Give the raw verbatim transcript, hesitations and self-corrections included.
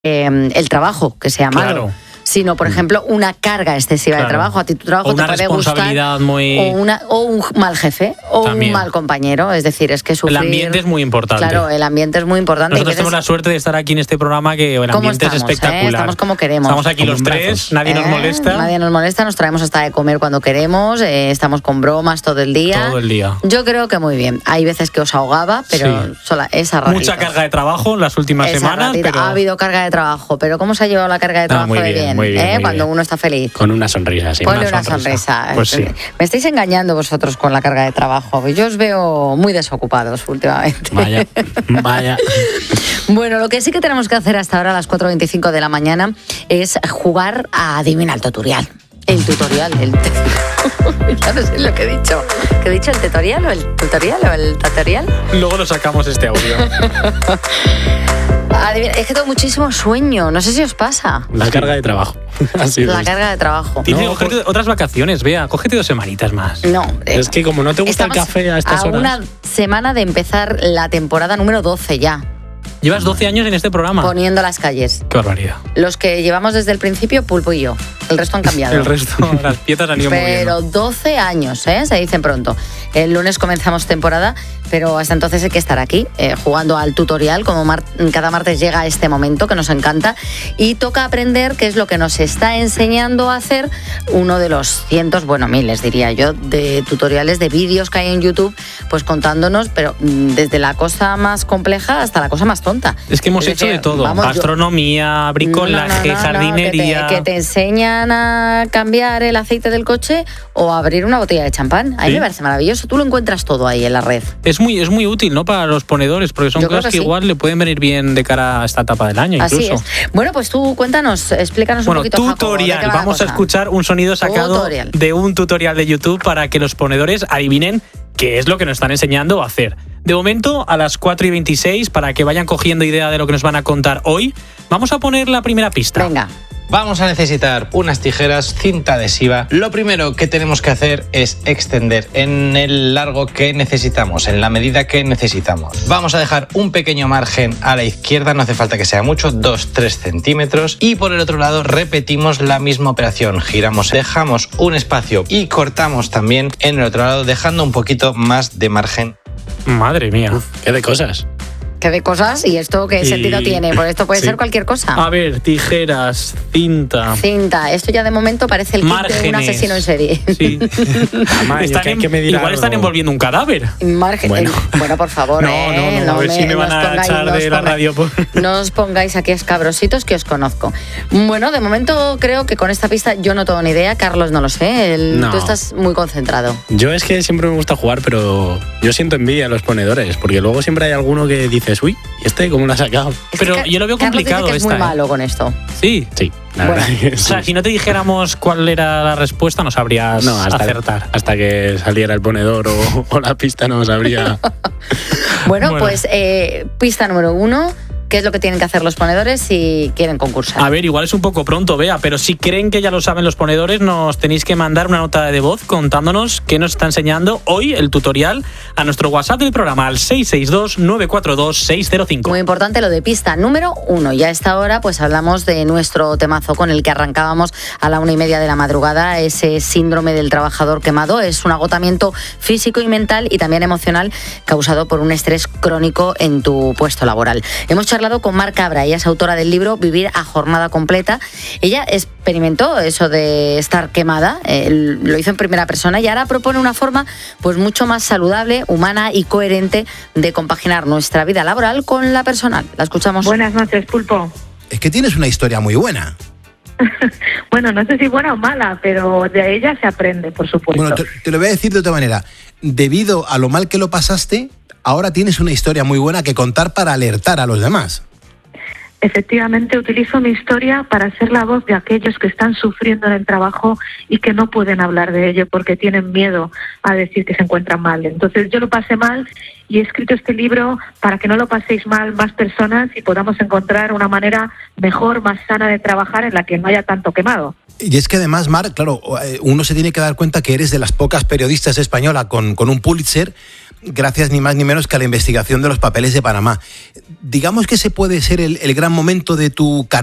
eh, el trabajo que sea malo. Claro. Sino, por ejemplo, una carga excesiva Claro. de trabajo. A ti tu trabajo o una te puede responsabilidad gustar, muy... o, una, o un mal jefe, o También. un mal compañero. Es decir, es que sufrir... El ambiente es muy importante. Claro, el ambiente es muy importante. Nosotros y veces, tenemos la suerte de estar aquí en este programa, que el ¿cómo ambiente estamos, es espectacular. eh? Estamos como queremos. Estamos aquí Como los en tres, brazos. nadie nos ¿Eh? molesta. Nadie nos molesta, nos traemos hasta de comer cuando queremos, eh, estamos con bromas todo el día. Todo el día. Yo creo que muy bien. Hay veces que os ahogaba, pero Sí. sola, esa ratito. Mucha carga de trabajo en las últimas Esa semanas, ratita. pero... Ha habido carga de trabajo, pero ¿cómo se ha llevado la carga de trabajo muy de bien, bien? muy bien, ¿eh? muy Cuando bien. uno está feliz. Con una sonrisa, sí. Ponle una sonrisa. Pues sí. Me estáis engañando vosotros con la carga de trabajo. Yo os veo muy desocupados últimamente. Vaya, vaya. Bueno, lo que sí que tenemos que hacer hasta ahora a las cuatro y veinticinco de la mañana es jugar a Adivina el tutorial. El tutorial, el ya no sé lo que he dicho. ¿Qué he dicho? ¿El tutorial o el tutorial o el tutorial? Luego lo sacamos este audio. Adivina, es que tengo muchísimo sueño. No sé si os pasa. La carga de trabajo. Así La es. carga de trabajo. Tienes que No, cogerte otras vacaciones, vea, cógete dos semanitas más. No, eh, Es que como no te gusta el estamos café a estas a horas. una semana de empezar la temporada número doce ya, Llevas doce años en este programa. poniendo las calles. Qué barbaridad. Los que llevamos desde el principio, Pulpo y yo. El resto han cambiado. El resto, las piezas han ido Pero moviendo. doce años, ¿eh? Se dicen pronto. El lunes comenzamos temporada, pero hasta entonces hay que estar aquí, eh, jugando al tutorial, como mar- cada martes llega este momento que nos encanta, y toca aprender qué es lo que nos está enseñando a hacer uno de los cientos, bueno, miles diría yo, de tutoriales, de vídeos que hay en YouTube, pues contándonos, pero mm, desde la cosa más compleja hasta la cosa más tonta. Es que hemos Es hecho decir, de todo. vamos, yo- Gastronomía, bricolaje, No, no, no, no, jardinería. Que te, que te enseñan a cambiar el aceite del coche o a abrir una botella de champán. A mí Sí. me parece maravilloso. Tú lo encuentras todo ahí en la red. Es muy, es muy útil, ¿no? Para los ponedores, porque son Yo creo cosas que que, sí. igual le pueden venir bien de cara a esta etapa del año, Así incluso. es. Bueno, pues tú cuéntanos, explícanos Bueno, un poquito, Jacobo, ¿de tutorial. qué va la Vamos a cosa? escuchar un sonido sacado Tutorial. de un tutorial de YouTube para que los ponedores adivinen qué es lo que nos están enseñando a hacer. De momento, a las cuatro y veintiséis, para que vayan cogiendo idea de lo que nos van a contar hoy, vamos a poner la primera pista. Venga. Vamos a necesitar unas tijeras, cinta adhesiva. Lo primero que tenemos que hacer es extender en el largo que necesitamos, en la medida que necesitamos. Vamos a dejar un pequeño margen a la izquierda, no hace falta que sea mucho, dos tres centímetros. Y por el otro lado repetimos la misma operación. Giramos, dejamos un espacio y cortamos también en el otro lado, dejando un poquito más de margen. Madre mía. ¿Qué de cosas? ¿Qué de cosas? ¿Y esto qué Y- sentido tiene? Pues esto puede Sí. ser cualquier cosa. A ver, tijeras, cinta. Cinta. Esto ya de momento parece el kit de un Márgenes. asesino en serie. Sí. Tamaño, Están que hay en- que medir igual están algo. envolviendo un cadáver. Margen. Bueno. Bueno, por favor, No, ¿eh? no, no, a ver si me van no os a pongáis- echar no os de la pongáis- radio por- No os pongáis aquí escabrositos que os conozco. Bueno, de momento creo que con esta pista yo no tengo ni idea. Carlos, no lo sé. El- No. Tú estás muy concentrado. Yo es que siempre me gusta jugar, pero yo siento envidia a los ponedores, porque luego siempre hay alguno que dices, uy, ¿y este cómo lo ha sacado? Es Pero que Ca- yo lo veo Carlos dice complicado que es esta, muy ¿eh? malo con esto. Sí. Sí, la Bueno. verdad que O sí. sea, si no te dijéramos cuál era la respuesta, no sabrías No, hasta, acertar. hasta que saliera el ponedor o, o la pista no sabría. Bueno, Bueno. pues eh, pista número uno. ¿Qué es lo que tienen que hacer los ponedores si quieren concursar? A ver, igual es un poco pronto, vea, pero si creen que ya lo saben los ponedores, nos tenéis que mandar una nota de voz contándonos qué nos está enseñando hoy el tutorial a nuestro WhatsApp del programa al seis seis dos, nueve cuatro dos, seis cero cinco. Muy importante lo de pista número uno. Y a esta hora pues hablamos de nuestro temazo con el que arrancábamos a la una y media de la madrugada. Ese síndrome del trabajador quemado es un agotamiento físico y mental y también emocional causado por un estrés crónico en tu puesto laboral. Hemos charlado con Mar Cabra, ella es autora del libro Vivir a jornada completa. Ella experimentó eso de estar quemada, eh, lo hizo en primera persona y ahora propone una forma pues mucho más saludable, humana y coherente de compaginar nuestra vida laboral con la personal. La escuchamos. Buenas noches, Pulpo. Es que tienes una historia muy buena. Bueno, no sé si buena o mala, pero de ella se aprende, por supuesto. Bueno, te, te lo voy a decir de otra manera. Debido a lo mal que lo pasaste, ahora tienes una historia muy buena que contar para alertar a los demás. Efectivamente, utilizo mi historia para ser la voz de aquellos que están sufriendo en el trabajo y que no pueden hablar de ello porque tienen miedo a decir que se encuentran mal. Entonces yo lo pasé mal y he escrito este libro para que no lo paséis mal más personas y podamos encontrar una manera mejor, más sana de trabajar en la que no haya tanto quemado. Y es que además, Mar, claro, uno se tiene que dar cuenta que eres de las pocas periodistas españolas con, con un Pulitzer gracias ni más ni menos que a la investigación de los papeles de Panamá. Digamos que ese puede ser el, el gran momento de tu carrera